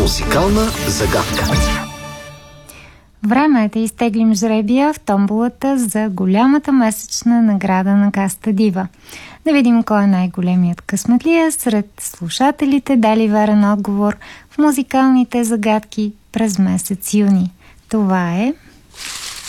Музикална загадка. Време е да изтеглим жребия в томболата за голямата месечна награда на Каста Дива. Да видим кой е най-големият късметлия сред слушателите, дали верен отговор в музикалните загадки през месец юни. Това е